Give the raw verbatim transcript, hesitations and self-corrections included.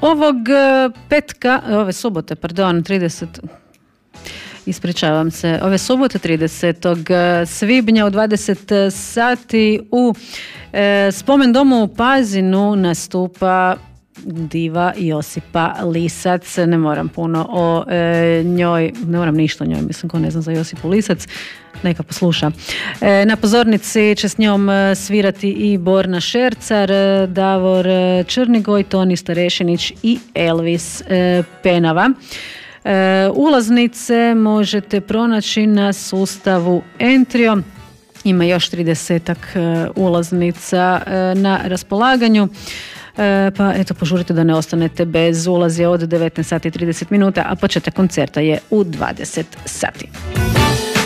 Ovog petka, ove subote, pardon, trideset Ispričavam se. Ove subote tridesetog svibnja u dvadeset sati u e, Spomen domu u Pazinu nastupa diva Josipa Lisac. Ne moram puno o e, njoj, ne moram ništa o njoj, mislim ko ne zna za Josipu Lisac, neka posluša. E, na pozornici će s njom svirati i Borna Šercar, Davor Črnigoj, Toni Starešinić i Elvis e, Penava. E, ulaznice možete pronaći na sustavu Entrio. Ima još tridesetak e, ulaznica e, na raspolaganju. E, pa eto, požurite da ne ostanete bez. Ulaz je od devetnaest sati i trideset minuta, a početak koncerta je u dvadeset sati.